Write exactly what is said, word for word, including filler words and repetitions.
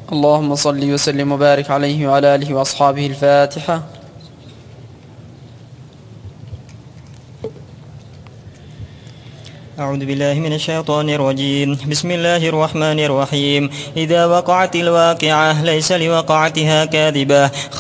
اللهم صل وسلم وبارك عليه وعلى آله وأصحابه. الفاتحة. أعوذ بالله من الشيطان الرجيم. بسم الله الرحمن الرحيم. إذا وقعت الواقعة ليس لوقعتها كاذبة